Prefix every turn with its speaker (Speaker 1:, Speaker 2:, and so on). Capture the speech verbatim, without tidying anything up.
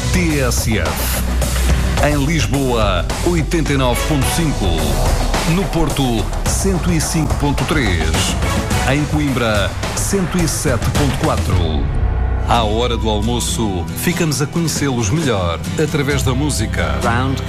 Speaker 1: T S F. Em Lisboa, oitenta e nove ponto cinco. No Porto, cento e cinco ponto três. Em Coimbra, cento e sete ponto quatro. À hora do almoço, ficamos a conhecê-los melhor através da música.
Speaker 2: Round